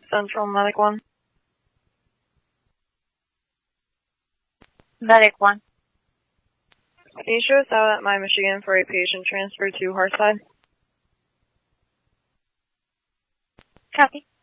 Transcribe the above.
Central Medic 1. Medic 1. Can you show us out at My Michigan for a patient transfer to Hearthside? Copy.